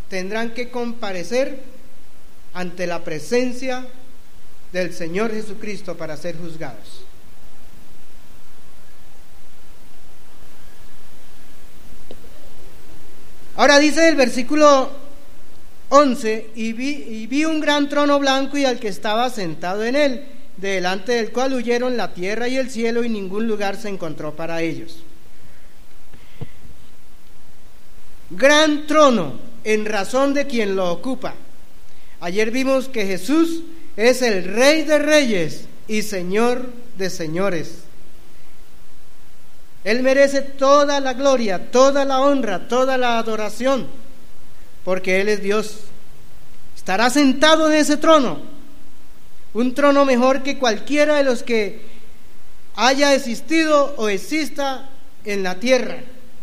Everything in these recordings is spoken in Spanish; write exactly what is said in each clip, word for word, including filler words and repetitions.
tendrán que comparecer ante la presencia del Señor Jesucristo para ser juzgados. Ahora dice el versículo once, y vi, y vi un gran trono blanco y al que estaba sentado en él, delante del cual huyeron la tierra y el cielo, y ningún lugar se encontró para ellos. Gran trono en razón de quien lo ocupa. Ayer vimos que Jesús es el Rey de Reyes y Señor de Señores. Él merece toda la gloria, toda la honra, toda la adoración, porque Él es Dios. Estará sentado en ese trono, un trono mejor que cualquiera de los que haya existido o exista en la tierra.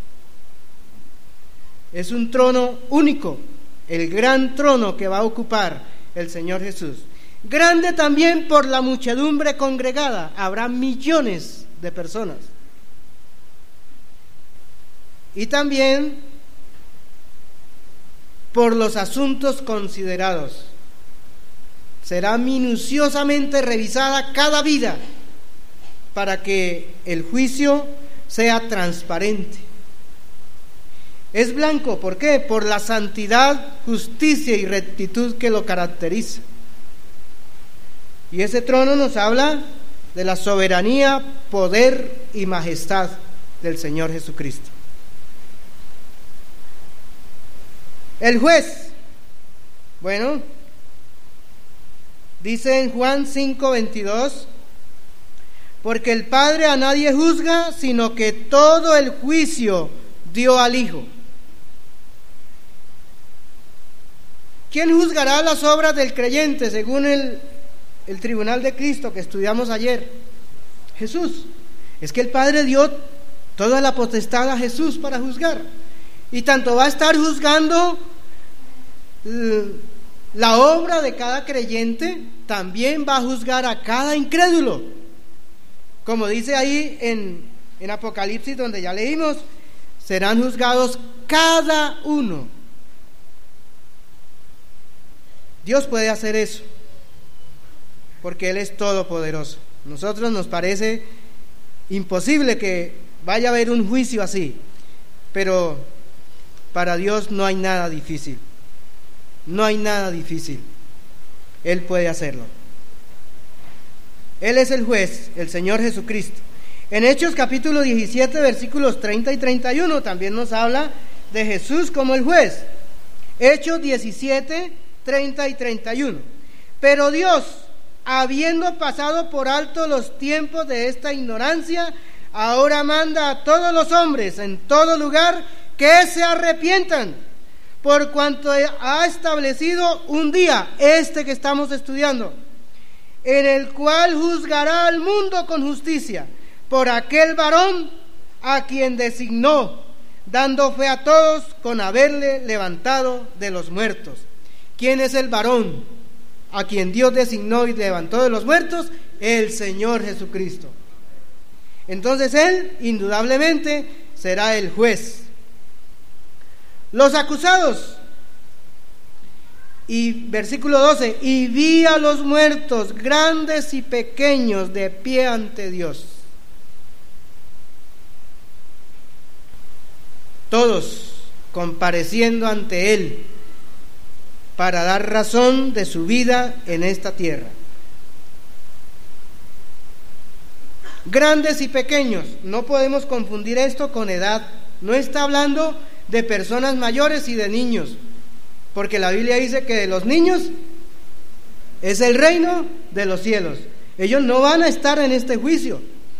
Es un trono único, el gran trono que va a ocupar el Señor Jesús. Grande también por la muchedumbre congregada, habrá millones de personas. Y también por los asuntos considerados. Será minuciosamente revisada cada vida para que el juicio sea transparente. Es blanco, ¿por qué? Por la santidad, justicia y rectitud que lo caracteriza. Y ese trono nos habla de la soberanía, poder y majestad del Señor Jesucristo. El juez, bueno, dice en Juan cinco veintidós, porque el Padre a nadie juzga, sino que todo el juicio dio al Hijo. ¿Quién juzgará las obras del creyente según el, el tribunal de Cristo que estudiamos ayer? Jesús. Es que el Padre dio toda la potestad a Jesús para juzgar. Y tanto va a estar juzgando la obra de cada creyente, también va a juzgar a cada incrédulo. Como dice ahí en, en Apocalipsis, donde ya leímos, serán juzgados cada uno. Dios puede hacer eso, porque Él es todopoderoso. A nosotros nos parece imposible que vaya a haber un juicio así, pero para Dios no hay nada difícil. No hay nada difícil. Él puede hacerlo. Él es el juez, el Señor Jesucristo. En Hechos capítulo diecisiete, versículos treinta y treinta y uno, también nos habla de Jesús como el juez. Hechos diecisiete, treinta y treinta y uno. Pero Dios, habiendo pasado por alto los tiempos de esta ignorancia, ahora manda a todos los hombres en todo lugar que se arrepientan, por cuanto ha establecido un día, este que estamos estudiando, en el cual juzgará al mundo con justicia, por aquel varón a quien designó, dando fe a todos con haberle levantado de los muertos. ¿Quién es el varón a quien Dios designó y levantó de los muertos? El Señor Jesucristo. Entonces Él, indudablemente, será el juez. Los acusados, y versículo doce, y vi a los muertos, grandes y pequeños, de pie ante Dios. Todos compareciendo ante Él para dar razón de su vida en esta tierra. Grandes y pequeños, no podemos confundir esto con edad. No está hablando de personas mayores y de niños, porque la Biblia dice que de los niños es el reino de los cielos. Ellos no van a estar en este juicio.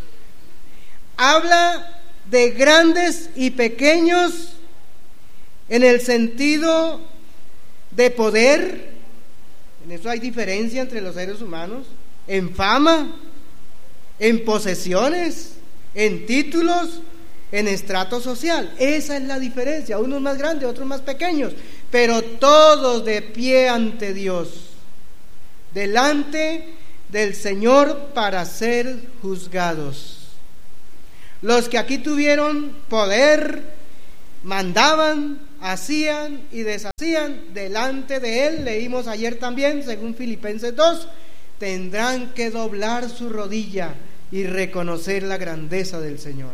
Habla de grandes y pequeños en el sentido de poder. En eso hay diferencia entre los seres humanos, en fama, en posesiones, en títulos, en estrato social. Esa es la diferencia, unos más grandes, otros más pequeños, pero todos de pie ante Dios, delante del Señor para ser juzgados. Los que aquí tuvieron poder, mandaban, hacían y deshacían delante de él. Leímos ayer también, según Filipenses dos, tendrán que doblar su rodilla y reconocer la grandeza del Señor.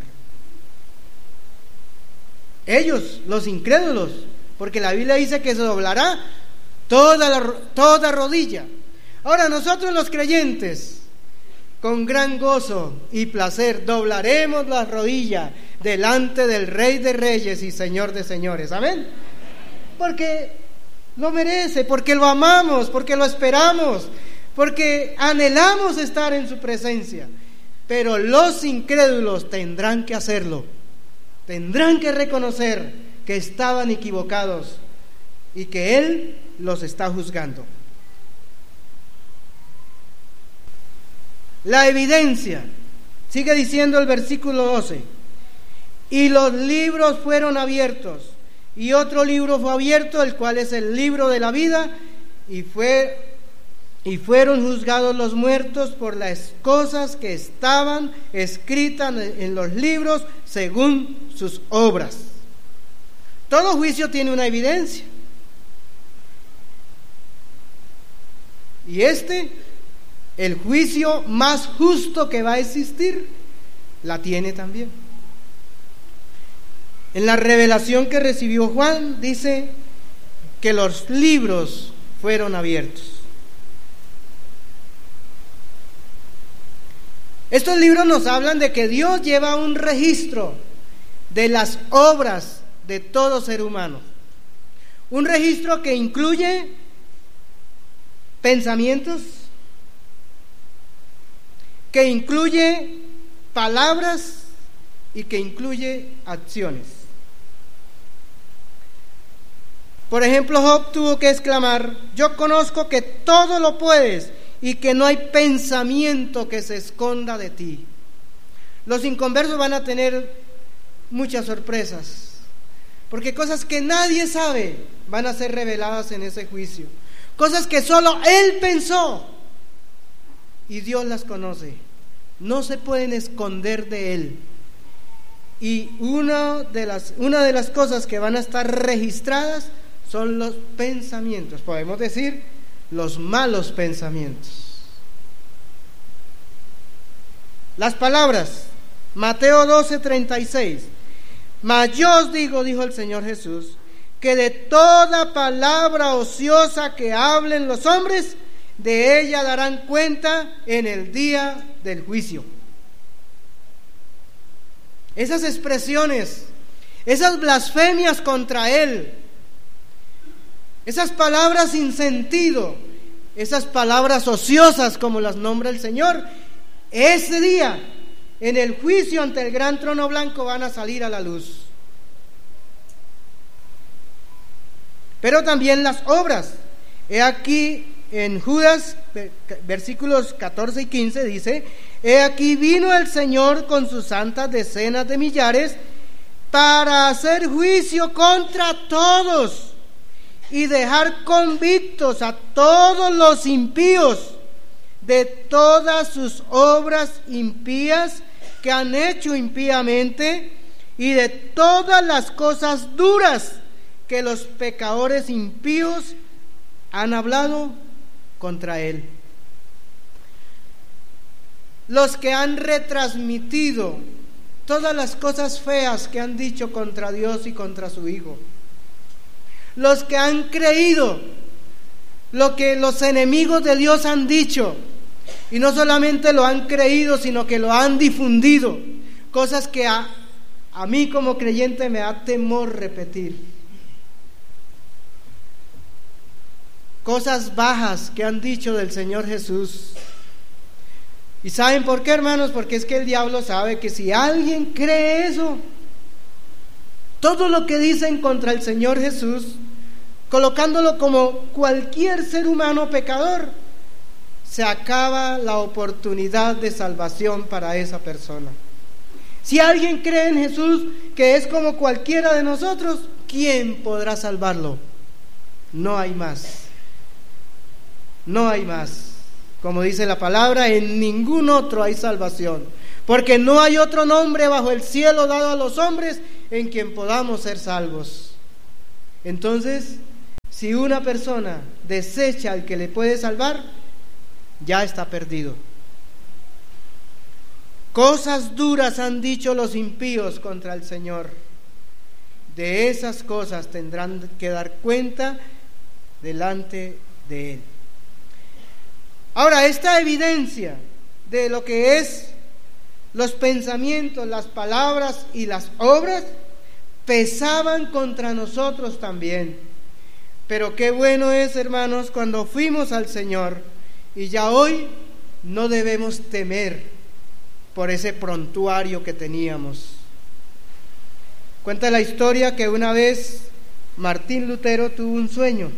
Ellos, los incrédulos, porque la Biblia dice que se doblará toda, la, toda rodilla. Ahora nosotros los creyentes, con gran gozo y placer, doblaremos la rodilla delante del Rey de Reyes y Señor de Señores. Amén. Porque lo merece, porque lo amamos, porque lo esperamos, porque anhelamos estar en su presencia. Pero los incrédulos tendrán que hacerlo, tendrán que reconocer que estaban equivocados y que Él los está juzgando. La evidencia, sigue diciendo el versículo doce, y los libros fueron abiertos, y otro libro fue abierto, el cual es el libro de la vida, y fue y fueron juzgados los muertos por las cosas que estaban escritas en los libros según sus obras. Todo juicio tiene una evidencia, y este, el juicio más justo que va a existir, la tiene también. En la revelación que recibió Juan, dice que los libros fueron abiertos. Estos libros nos hablan de que Dios lleva un registro de las obras de todo ser humano. Un registro que incluye pensamientos, que incluye palabras y que incluye acciones. Por ejemplo, Job tuvo que exclamar: yo conozco que todo lo puedes y que no hay pensamiento que se esconda de ti. Los inconversos van a tener muchas sorpresas, porque cosas que nadie sabe van a ser reveladas en ese juicio. Cosas que solo Él pensó y Dios las conoce, no se pueden esconder de Él. Y una de las, una de las cosas que van a estar registradas son los pensamientos, podemos decir los malos pensamientos. Las palabras, Mateo doce, treinta y seis, mas yo os digo, dijo el Señor Jesús, que de toda palabra ociosa que hablen los hombres, de ella darán cuenta en el día del juicio. Esas expresiones, esas blasfemias contra Él, esas palabras sin sentido, esas palabras ociosas como las nombra el Señor, ese día, en el juicio ante el gran trono blanco, van a salir a la luz. Pero también las obras. He aquí en Judas, versículos catorce y quince, dice: he aquí vino el Señor con sus santas decenas de millares para hacer juicio contra todos y dejar convictos a todos los impíos de todas sus obras impías que han hecho impíamente, y de todas las cosas duras que los pecadores impíos han hablado contra Él. Los que han retransmitido todas las cosas feas que han dicho contra Dios y contra su Hijo. Los que han creído lo que los enemigos de Dios han dicho, y no solamente lo han creído, sino que lo han difundido, cosas que a, a mí como creyente me da temor repetir. Cosas bajas que han dicho del Señor Jesús. ¿Y saben por qué, hermanos? Porque es que el diablo sabe que si alguien cree eso, todo lo que dicen contra el Señor Jesús, colocándolo como cualquier ser humano pecador, se acaba la oportunidad de salvación para esa persona. Si alguien cree en Jesús, que es como cualquiera de nosotros, ¿quién podrá salvarlo? No hay más. No hay más. Como dice la palabra, en ningún otro hay salvación, porque no hay otro nombre bajo el cielo dado a los hombres en quien podamos ser salvos. Entonces, si una persona desecha al que le puede salvar, ya está perdido. Cosas duras han dicho los impíos contra el Señor. De esas cosas tendrán que dar cuenta delante de Él. Ahora, esta evidencia de lo que es los pensamientos, las palabras y las obras pesaban contra nosotros también. Pero qué bueno es, hermanos, cuando fuimos al Señor, y ya hoy no debemos temer por ese prontuario que teníamos. Cuenta la historia que una vez Martín Lutero tuvo un sueño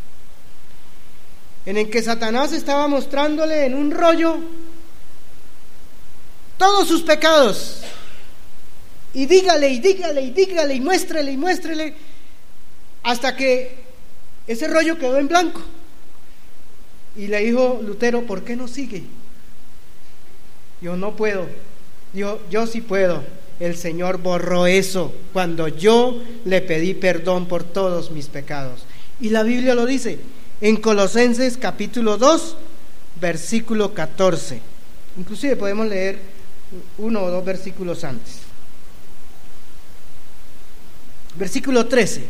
en el que Satanás estaba mostrándole en un rollo todos sus pecados, y dígale y dígale y dígale y muéstrele y muéstrele, hasta que ese rollo quedó en blanco. Y le dijo Lutero: ¿por qué no sigue? Yo no puedo. Yo, yo sí puedo. El Señor borró eso cuando yo le pedí perdón por todos mis pecados. Y la Biblia lo dice en Colosenses capítulo dos, versículo catorce. Inclusive podemos leer uno o dos versículos antes. Versículo trece.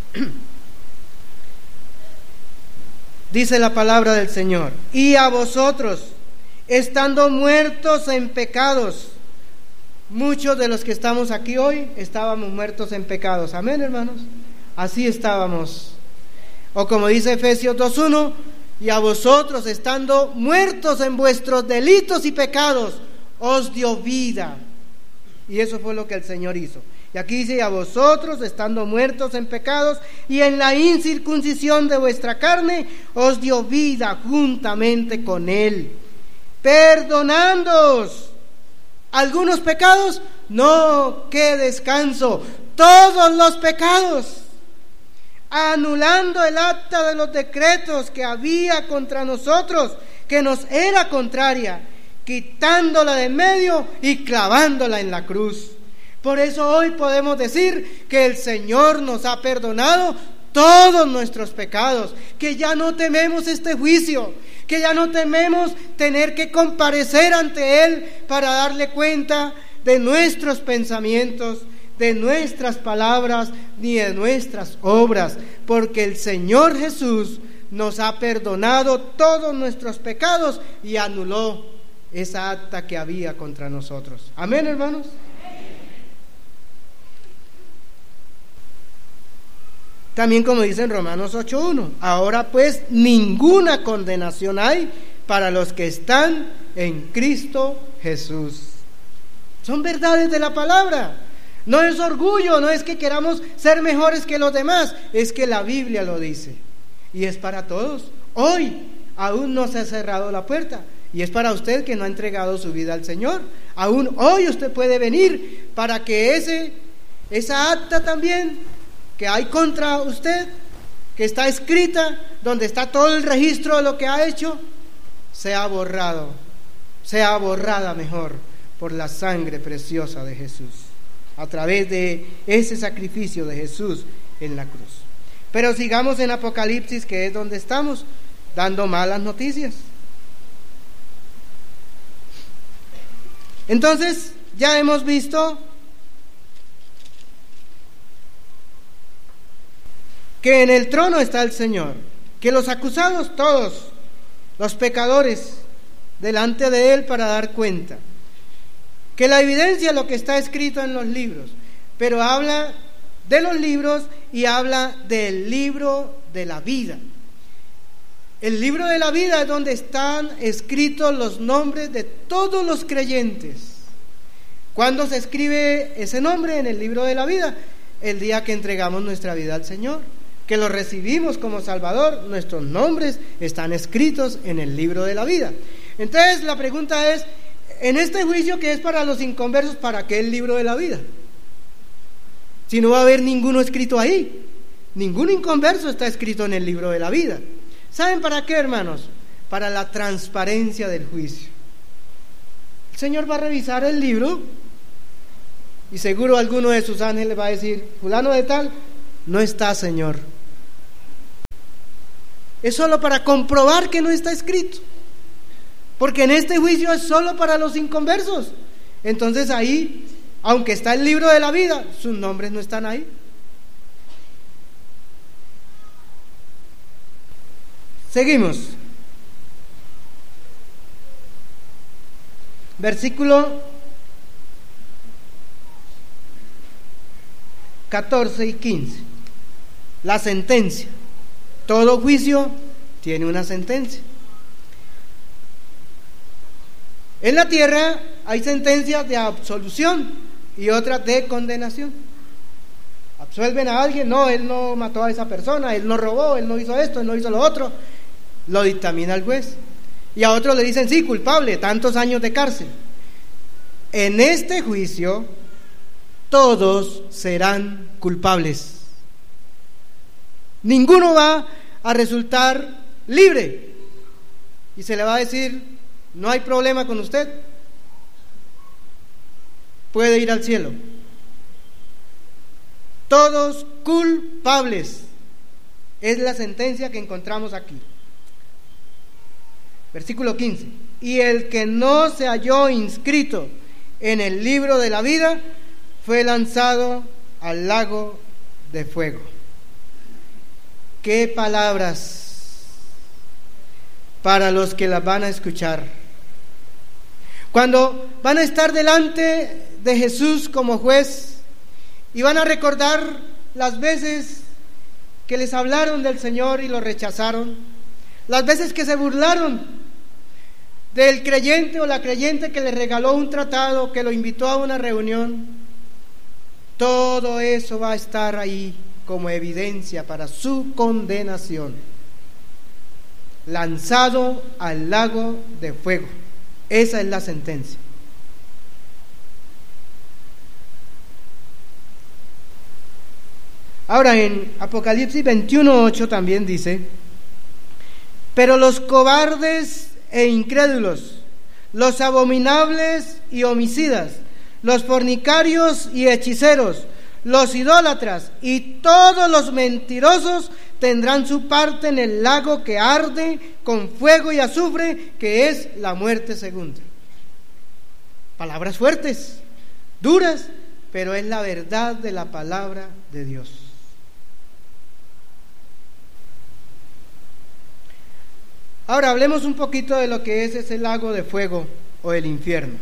Dice la palabra del Señor: y a vosotros, estando muertos en pecados. Muchos de los que estamos aquí hoy estábamos muertos en pecados. Amén, hermanos. Así estábamos. O como dice Efesios dos uno: y a vosotros, estando muertos en vuestros delitos y pecados, os dio vida. Y eso fue lo que el Señor hizo. Y aquí dice: y a vosotros, estando muertos en pecados y en la incircuncisión de vuestra carne, os dio vida juntamente con Él, perdonándoos algunos pecados. No, qué descanso, todos los pecados, anulando el acta de los decretos que había contra nosotros, que nos era contraria, quitándola de en medio y clavándola en la cruz. Por eso hoy podemos decir que el Señor nos ha perdonado todos nuestros pecados, que ya no tememos este juicio, que ya no tememos tener que comparecer ante Él para darle cuenta de nuestros pensamientos, de nuestras palabras, ni de nuestras obras, porque el Señor Jesús nos ha perdonado todos nuestros pecados y anuló esa acta que había contra nosotros. Amén, hermanos. También, como dice en Romanos ocho uno: ahora pues ninguna condenación hay para los que están en Cristo Jesús. Son verdades de la palabra. No es orgullo, no es que queramos ser mejores que los demás, es que la Biblia lo dice. Y es para todos. Hoy aún no se ha cerrado la puerta, y es para usted que no ha entregado su vida al Señor. Aún hoy usted puede venir para que ese, esa acta también que hay contra usted, que está escrita, donde está todo el registro de lo que ha hecho, sea borrado, sea borrada mejor por la sangre preciosa de Jesús, a través de ese sacrificio de Jesús en la cruz. Pero sigamos en Apocalipsis, que es donde estamos dando malas noticias. Entonces, ya hemos visto que en el trono está el Señor, que los acusados todos, los pecadores, delante de Él para dar cuenta, que la evidencia es lo que está escrito en los libros, pero habla de los libros y habla del libro de la vida. El libro de la vida es donde están escritos los nombres de todos los creyentes. ¿Cuándo se escribe ese nombre en el libro de la vida? El día que entregamos nuestra vida al Señor, que lo recibimos como Salvador. Nuestros nombres están escritos en el libro de la vida. Entonces la pregunta es, en este juicio que es para los inconversos, ¿para qué el libro de la vida? Si no va a haber ninguno escrito ahí. Ningún inconverso está escrito en el libro de la vida. ¿Saben para qué, hermanos? Para la transparencia del juicio. El Señor va a revisar el libro y seguro alguno de sus ángeles va a decir: fulano de tal, no está, Señor. Es solo para comprobar que no está escrito, porque en este juicio es solo para los inconversos. Entonces ahí, aunque está el libro de la vida, sus nombres no están ahí. Seguimos. Versículo catorce y quince. La sentencia. Todo juicio tiene una sentencia. En la tierra hay sentencias de absolución y otras de condenación. Absuelven a alguien, no, él no mató a esa persona, él no robó, él no hizo esto, él no hizo lo otro. Lo dictamina el juez. Y a otros le dicen, sí, culpable, tantos años de cárcel. En este juicio, todos serán culpables. Ninguno va a resultar libre. Y se le va a decir, no hay problema con usted, puede ir al cielo. Todos culpables. Es la sentencia que encontramos aquí. Versículo quince. Y el que no se halló inscrito en el libro de la vida fue lanzado al lago de fuego. Qué palabras para los que las van a escuchar. Cuando van a estar delante de Jesús como juez y van a recordar las veces que les hablaron del Señor y lo rechazaron, las veces que se burlaron del creyente o la creyente que le regaló un tratado, que lo invitó a una reunión, todo eso va a estar ahí como evidencia para su condenación. Lanzado al lago de fuego. Esa es la sentencia. Ahora en Apocalipsis veintiuno ocho también dice: pero los cobardes e incrédulos, los abominables y homicidas, los fornicarios y hechiceros, los idólatras y todos los mentirosos tendrán su parte en el lago que arde con fuego y azufre, que es la muerte segunda. Palabras fuertes, duras, pero es la verdad de la palabra de Dios. Ahora hablemos un poquito de lo que es ese lago de fuego o el infierno.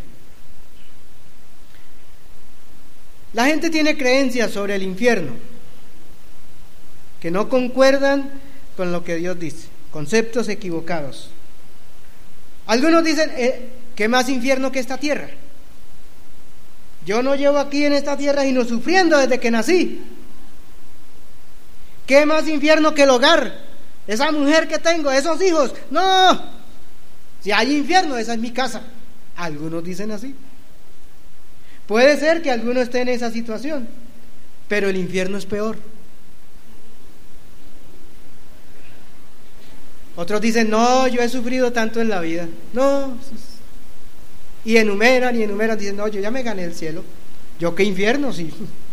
La gente tiene creencias sobre el infierno que no concuerdan con lo que Dios dice, conceptos equivocados. Algunos dicen, eh, ¿qué más infierno que esta tierra? Yo no llevo aquí en esta tierra sino sufriendo desde que nací. ¿Qué más infierno que el hogar? Esa mujer que tengo, esos hijos, no, si hay infierno, esa es mi casa. Algunos dicen así. Puede ser que alguno esté en esa situación, pero el infierno es peor. Otros dicen, no, yo he sufrido tanto en la vida. No, y enumeran y enumeran, dicen, no, yo ya me gané el cielo. ¿Yo qué infierno? Sí.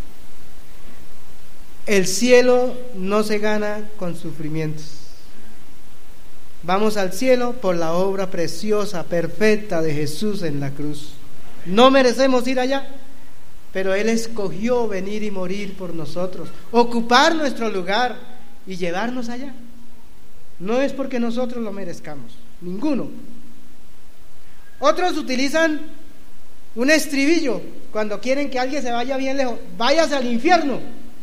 El cielo no se gana con sufrimientos. Vamos al cielo por la obra preciosa, perfecta de Jesús en la cruz. No merecemos ir allá, pero Él escogió venir y morir por nosotros, ocupar nuestro lugar y llevarnos allá. No es porque nosotros lo merezcamos, ninguno. Otros utilizan un estribillo cuando quieren que alguien se vaya bien lejos: váyase al infierno.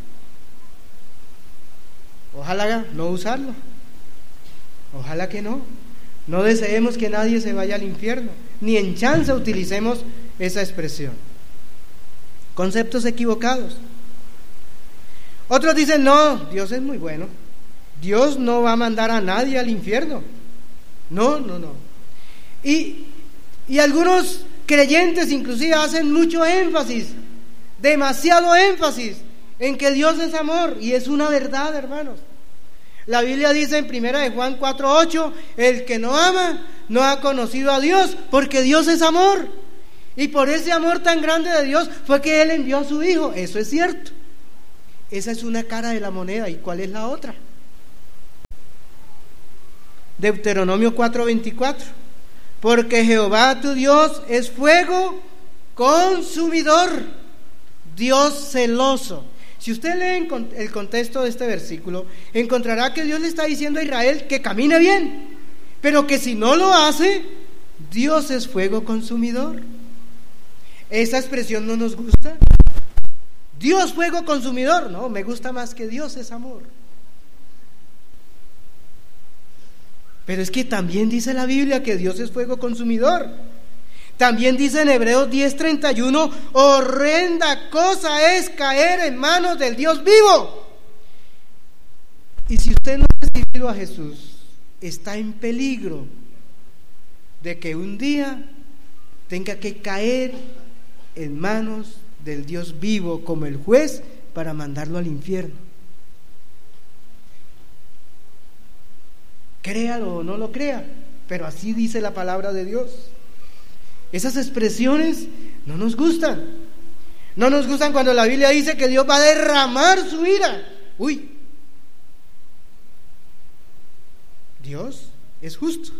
Ojalá no usarlo. Ojalá que no. No deseemos que nadie se vaya al infierno, ni en chance utilicemos esa expresión. Conceptos equivocados. Otros dicen, no, Dios es muy bueno. Dios no va a mandar a nadie al infierno. No, no, no. Y, y algunos creyentes inclusive hacen mucho énfasis, demasiado énfasis, en que Dios es amor, y es una verdad, hermanos. La Biblia dice en primera de Juan cuatro ocho, el que no ama no ha conocido a Dios, porque Dios es amor, y por ese amor tan grande de Dios fue que Él envió a su Hijo. Eso es cierto, Esa es una cara de la moneda. ¿Y cuál es la otra? Deuteronomio cuatro veinticuatro. Porque Jehová tu Dios es fuego consumidor, Dios celoso. Si usted lee el contexto de este versículo, encontrará que Dios le está diciendo a Israel que camine bien, pero que si no lo hace, Dios es fuego consumidor. Esa expresión no nos gusta. Dios fuego consumidor, no, me gusta más que Dios es amor. Pero es que también dice la Biblia que Dios es fuego consumidor. También dice en Hebreos diez treinta y uno, horrenda cosa es caer en manos del Dios vivo. Y si usted no ha recibido a Jesús, está en peligro de que un día tenga que caer en manos del Dios vivo como el juez para mandarlo al infierno. Créalo o no lo crea, pero así dice la palabra de Dios. Esas expresiones no nos gustan. No nos gustan cuando la Biblia dice que Dios va a derramar su ira. Uy, Dios es justo.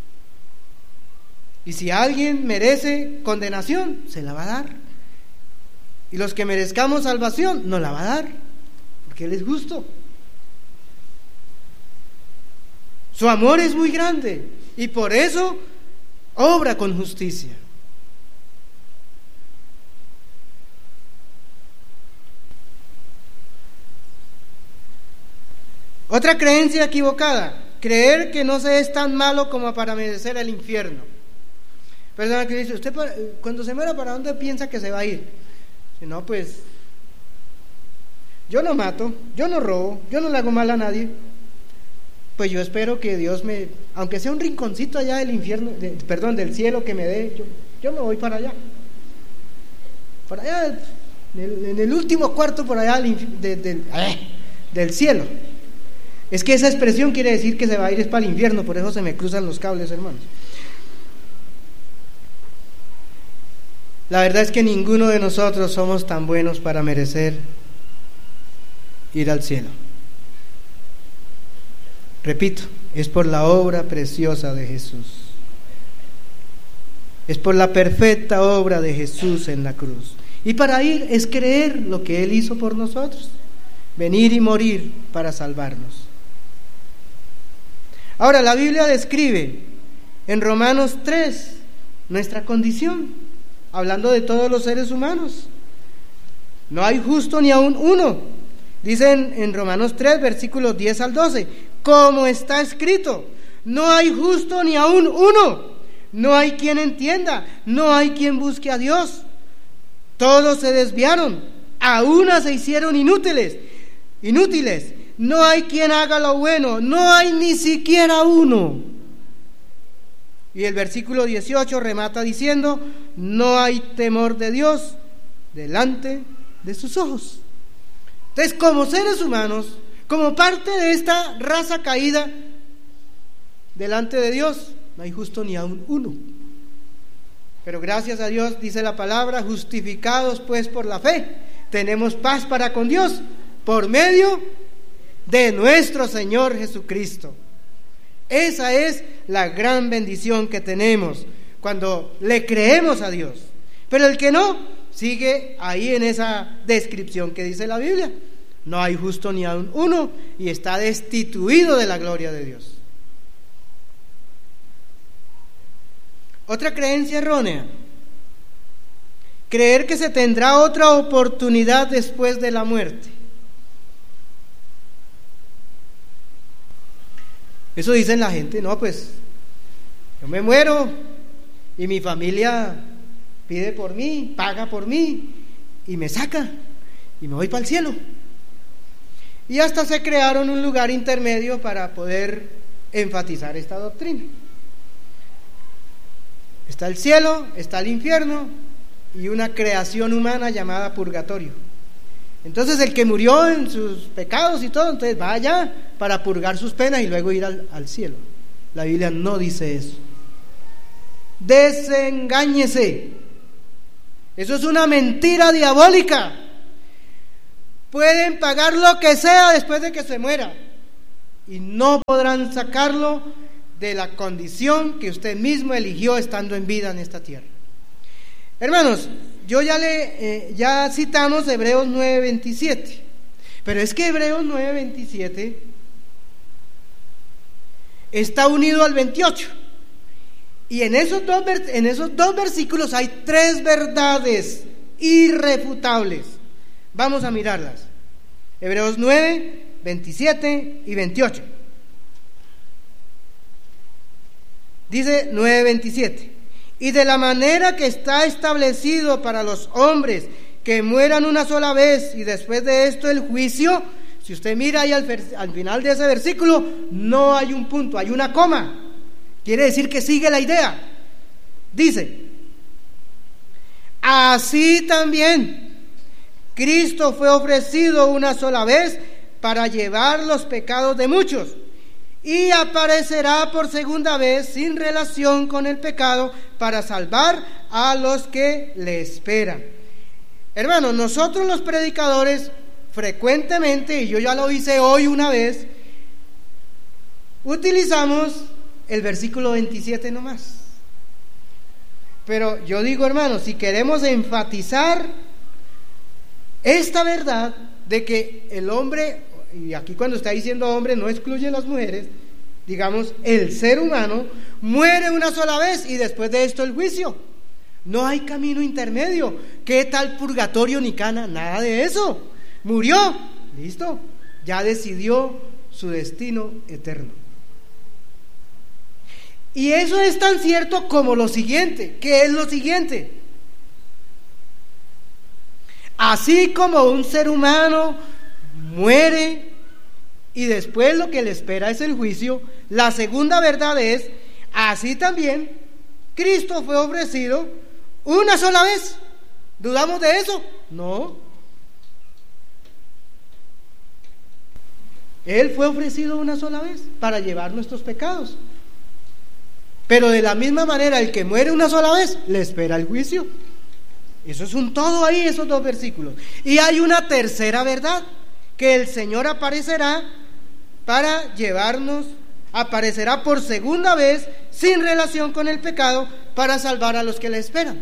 Y si alguien merece condenación, se la va a dar. Y los que merezcamos salvación, nos la va a dar, porque Él es justo. Su amor es muy grande y por eso obra con justicia. Otra creencia equivocada: creer que no se es tan malo como para merecer el infierno. Persona que dice, usted cuando se muera, ¿para dónde piensa que se va a ir? Si no, pues yo no mato, yo no robo, yo no le hago mal a nadie. Pues yo espero que Dios me, aunque sea un rinconcito allá del infierno, de, perdón, del cielo que me dé, yo, yo me voy para allá, para allá, en el, en el último cuarto por allá del, de, de, eh, del cielo. Es que esa expresión quiere decir que se va a ir es para el infierno, por eso se me cruzan los cables, hermanos. La verdad es que ninguno de nosotros somos tan buenos para merecer ir al cielo. Repito, es por la obra preciosa de Jesús. Es por la perfecta obra de Jesús en la cruz. Y para ir es creer lo que Él hizo por nosotros, venir y morir para salvarnos. Ahora, la Biblia describe en Romanos tres nuestra condición, hablando de todos los seres humanos. No hay justo ni aun uno. Dice en, en Romanos tres, versículos diez al doce, como está escrito, no hay justo ni aun uno, no hay quien entienda, no hay quien busque a Dios. Todos se desviaron, a una se hicieron inútiles, inútiles. No hay quien haga lo bueno, no hay ni siquiera uno. Y el versículo dieciocho remata diciendo, no hay temor de Dios delante de sus ojos. Entonces, como seres humanos, como parte de esta raza caída, delante de Dios no hay justo ni aun uno. Pero gracias a Dios, dice la palabra, justificados pues por la fe, tenemos paz para con Dios por medio de nuestro Señor Jesucristo. Esa es la gran bendición que tenemos cuando le creemos a Dios. Pero el que no, sigue ahí en esa descripción que dice la Biblia. No hay justo ni aun uno y está destituido de la gloria de Dios. Otra creencia errónea: creer que se tendrá otra oportunidad después de la muerte. Eso dicen la gente, no, pues yo me muero y mi familia pide por mí, paga por mí y me saca y me voy para el cielo. Y hasta se crearon un lugar intermedio para poder enfatizar esta doctrina. Está el cielo, está el infierno y una creación humana llamada purgatorio. Entonces el que murió en sus pecados y todo, entonces va allá para purgar sus penas y luego ir al, al cielo. La Biblia no dice eso. Desengáñese. Eso es una mentira diabólica. pueden pagar lo que sea después de que se muera, y no podrán sacarlo de la condición que usted mismo eligió estando en vida en esta tierra. Hermanos, yo ya le eh, ya citamos Hebreos nueve veintisiete, pero es que Hebreos nueve veintisiete está unido al veintiocho, y en esos dos en esos dos versículos hay tres verdades irrefutables. Vamos a mirarlas. Hebreos nueve veintisiete y veintiocho. Dice nueve veintisiete: y de la manera que está establecido para los hombres que mueran una sola vez y después de esto el juicio. Si usted mira ahí al, al final de ese versículo, no hay un punto, hay una coma. Quiere decir que sigue la idea. Dice: así también Cristo fue ofrecido una sola vez para llevar los pecados de muchos, y aparecerá por segunda vez sin relación con el pecado para salvar a los que le esperan. Hermanos, nosotros los predicadores frecuentemente, y yo ya lo hice hoy una vez, utilizamos el versículo veintisiete nomás. Pero yo digo, hermanos, si queremos enfatizar esta verdad de que el hombre, y aquí cuando está diciendo hombre no excluye a las mujeres, digamos, el ser humano muere una sola vez y después de esto el juicio. No hay camino intermedio. ¿Qué tal purgatorio ni cana? Nada de eso. Murió, listo, ya decidió su destino eterno. Y eso es tan cierto como lo siguiente. ¿Qué es lo siguiente? Así como un ser humano muere y después lo que le espera es el juicio, la segunda verdad es, así también Cristo fue ofrecido una sola vez. ¿Dudamos de eso? No. Él fue ofrecido una sola vez para llevar nuestros pecados. Pero de la misma manera, el que muere una sola vez, le espera el juicio. Eso es un todo ahí, esos dos versículos. Y hay una tercera verdad, que el Señor aparecerá para llevarnos, aparecerá por segunda vez, sin relación con el pecado, para salvar a los que le esperan.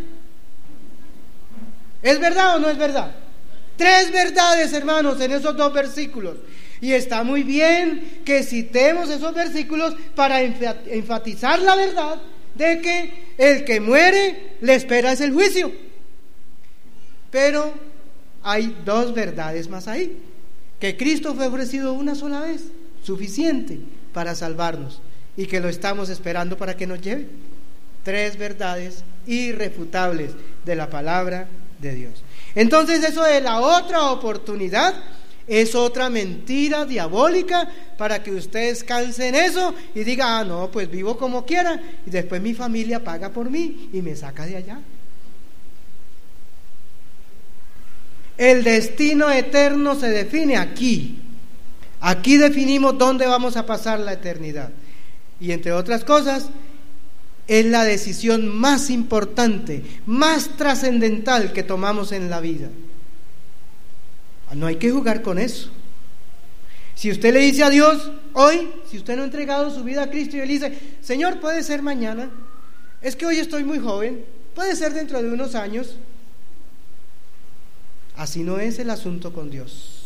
¿Es verdad o no es verdad? Tres verdades, hermanos, en esos dos versículos. Y está muy bien que citemos esos versículos para enfatizar la verdad de que el que muere le espera es el juicio. Pero hay dos verdades más ahí: que Cristo fue ofrecido una sola vez, suficiente para salvarnos, y que lo estamos esperando para que nos lleve. Tres verdades irrefutables de la palabra de Dios. Entonces, eso de la otra oportunidad es otra mentira diabólica para que usted descanse en eso y diga, ah, no, pues vivo como quiera y después mi familia paga por mí y me saca de allá. El destino eterno se define aquí. Aquí definimos dónde vamos a pasar la eternidad. Y entre otras cosas, es la decisión más importante, más trascendental que tomamos en la vida. No hay que jugar con eso. Si usted le dice a Dios hoy, si usted no ha entregado su vida a Cristo y él dice, Señor, puede ser mañana, es que hoy estoy muy joven, puede ser dentro de unos años. Así no es el asunto con Dios.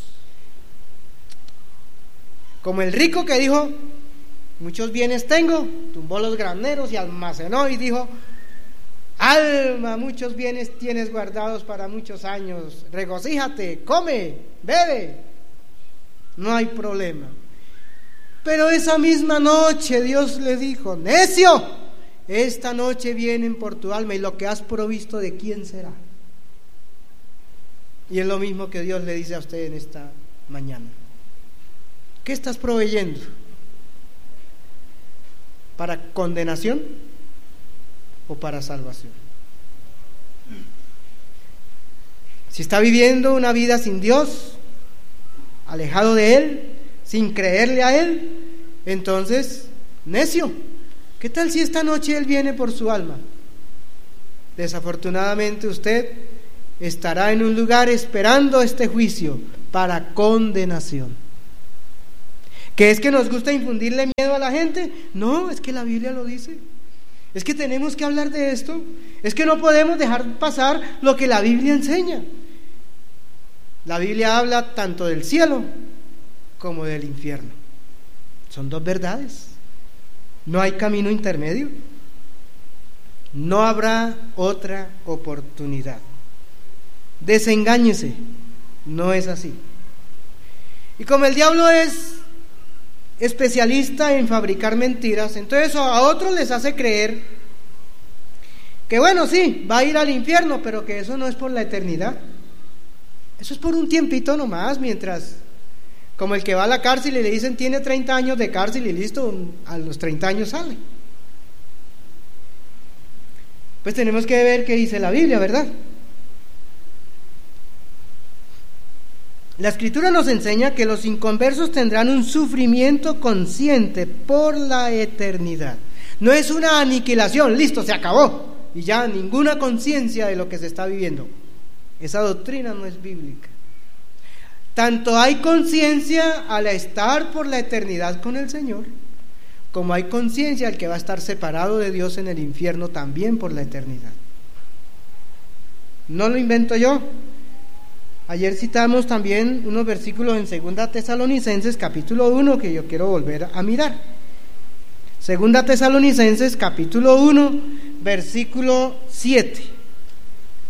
Como el rico que dijo, muchos bienes tengo, tumbó los graneros y almacenó y dijo, alma, muchos bienes tienes guardados para muchos años, regocíjate, come, bebe, no hay problema. Pero esa misma noche Dios le dijo, necio, esta noche vienen por tu alma y lo que has provisto, ¿de quién será? Y es lo mismo que Dios le dice a usted en esta mañana. ¿Qué estás proveyendo? ¿Para condenación o para salvación? Si está viviendo una vida sin Dios, alejado de Él, sin creerle a Él, entonces, necio, ¿qué tal si esta noche Él viene por su alma? Desafortunadamente usted estará en un lugar esperando este juicio para condenación. ¿Qué es que nos gusta infundirle miedo a la gente? No, es que la Biblia lo dice. Es que tenemos que hablar de esto. Es que no podemos dejar pasar lo que la Biblia enseña. La Biblia habla tanto del cielo como del infierno. Son dos verdades. No hay camino intermedio. No habrá otra oportunidad. Desengáñese. No es así. Y como el diablo es especialista en fabricar mentiras, entonces a otros les hace creer que bueno, sí, va a ir al infierno, pero que eso no es por la eternidad. Eso es por un tiempito nomás, mientras, como el que va a la cárcel y le dicen tiene treinta años de cárcel y listo, a los treinta años sale. Pues tenemos que ver qué dice la Biblia, ¿verdad? La Escritura nos enseña que los inconversos tendrán un sufrimiento consciente por la eternidad. No es una aniquilación, listo, se acabó, y ya ninguna conciencia de lo que se está viviendo. Esa doctrina no es bíblica. Tanto hay conciencia al estar por la eternidad con el Señor, como hay conciencia al que va a estar separado de Dios en el infierno también por la eternidad. No lo invento yo. Ayer citamos también unos versículos en Segunda Tesalonicenses capítulo uno que yo quiero volver a mirar. Segunda Tesalonicenses capítulo uno versículo siete.